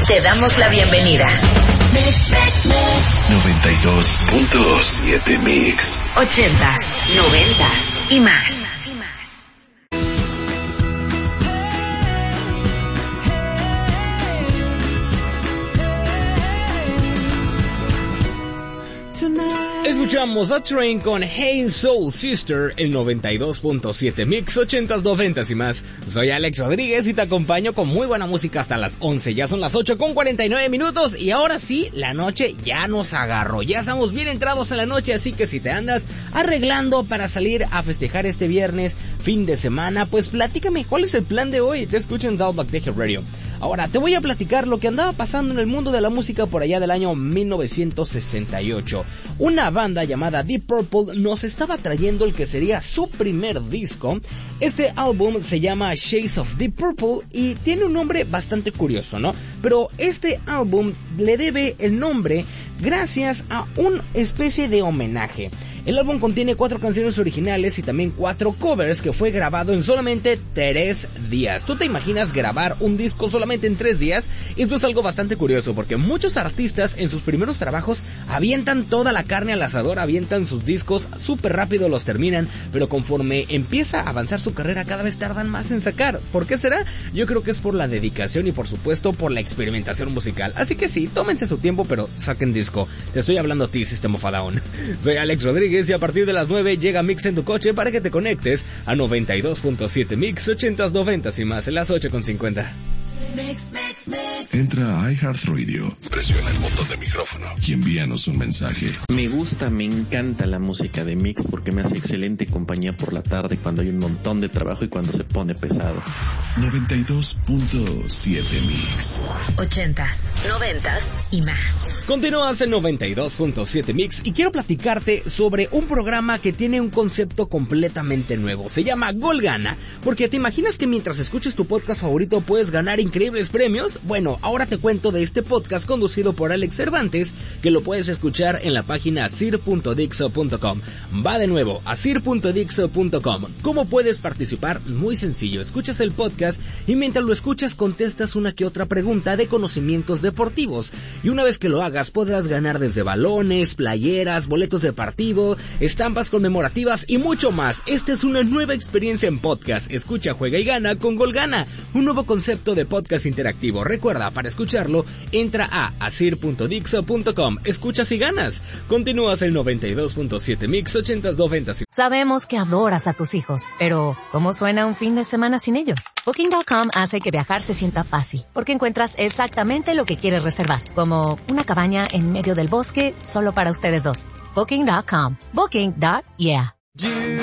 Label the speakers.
Speaker 1: Te damos la bienvenida.
Speaker 2: 92.7 Mix.
Speaker 1: 80s, 90s y más.
Speaker 3: Escuchamos a Train con Hey Soul Sister, el 92.7 Mix, 80s, 90s y más. Soy Alex Rodríguez y te acompaño con muy buena música hasta las 11. Ya son las 8:49 y ahora sí, la noche ya nos agarró. Ya estamos bien entrados en la noche, así que si te andas arreglando para salir a festejar este viernes, fin de semana, pues platícame cuál es el plan de hoy. Te escucho en Dialback Radio. Ahora, te voy a platicar lo que andaba pasando en el mundo de la música por allá del año 1968. Una banda llamada Deep Purple nos estaba trayendo el que sería su primer disco. Este álbum se llama Shades of Deep Purple y tiene un nombre bastante curioso, ¿no? Pero este álbum le debe el nombre gracias a una especie de homenaje. El álbum contiene 4 canciones originales y también 4 covers que fue grabado en solamente 3 días. ¿Tú te imaginas grabar un disco solamente en 3 días? Esto es algo bastante curioso porque muchos artistas en sus primeros trabajos avientan toda la carne al asador, avientan sus discos, súper rápido los terminan, pero conforme empieza a avanzar su carrera cada vez tardan más en sacar. ¿Por qué será? Yo creo que es por la dedicación y por supuesto por la experimentación musical. Así que sí, tómense su tiempo, pero saquen disco. Te estoy hablando a ti, System of a Down. Soy Alex Rodríguez y a partir de las 9 llega Mix en tu coche para que te conectes a 92.7 Mix, 80s, 90s y más en las 8:50.
Speaker 2: Entra a iHeartRadio, presiona el botón de micrófono y envíanos un mensaje.
Speaker 4: Me encanta la música de Mix porque me hace excelente compañía por la tarde cuando hay un montón de trabajo y cuando se pone pesado.
Speaker 2: 92.7 Mix.
Speaker 1: 80s, 90s y más.
Speaker 3: Continúas en 92.7 Mix y quiero platicarte sobre un programa que tiene un concepto completamente nuevo. Se llama Gol Gana, porque te imaginas que mientras escuches tu podcast favorito puedes ganar increíbles premios. Bueno, ahora te cuento de este podcast conducido por Alex Cervantes, que lo puedes escuchar en la página sir.dixo.com. Va de nuevo a sir.dixo.com. ¿Cómo puedes participar? Muy sencillo, escuchas el podcast y mientras lo escuchas contestas una que otra pregunta de conocimientos deportivos. Y una vez que lo hagas podrás ganar desde balones, playeras, boletos de partido, estampas conmemorativas y mucho más. Esta es una nueva experiencia en podcast. Escucha, juega y gana con Gol Gana, un nuevo concepto de podcast interactivo. Recuerda, para escucharlo, entra a asir.dixo.com. Escuchas y ganas. Continúas el 92.7 Mix, 80s, 90s.
Speaker 5: Sabemos que adoras a tus hijos, pero ¿cómo suena un fin de semana sin ellos? Booking.com hace que viajar se sienta fácil, porque encuentras exactamente lo que quieres reservar, como una cabaña en medio del bosque solo para ustedes dos. Booking.com. Booking.yeah.